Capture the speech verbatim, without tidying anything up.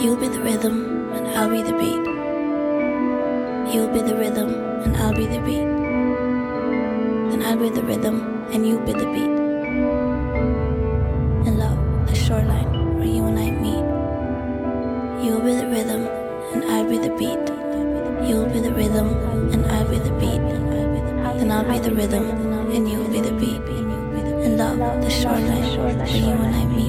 You'll be the rhythm and I'll be the beat. You'll be the rhythm and I'll be the beat. Then I'll be the rhythm and you'll be the beat. And love, the shoreline where you and I meet. You'll be the rhythm and I'll be the beat. You'll be the rhythm and I'll be the beat. Then I'll be the rhythm and you'll be the beat. And love, the shoreline where you and I meet.